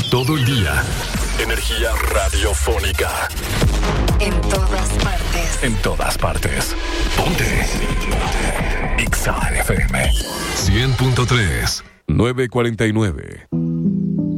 Todo el día. Energía radiofónica. En todas partes. En todas partes. Ponte. Exa FM 100.3 9:49.